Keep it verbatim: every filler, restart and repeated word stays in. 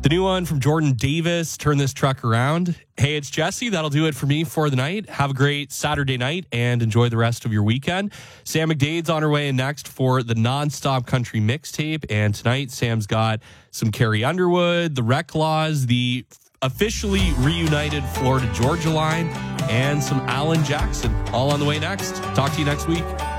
The new one from Jordan Davis, Turn This Truck Around. Hey, it's Jesse. That'll do it for me for the night. Have a great Saturday night and enjoy the rest of your weekend. Sam McDade's on her way in next for the Nonstop Country Mixtape. And tonight, Sam's got some Carrie Underwood, the Rec Laws, the officially reunited Florida Georgia line, and some Alan Jackson all on the way next. Talk to you next week.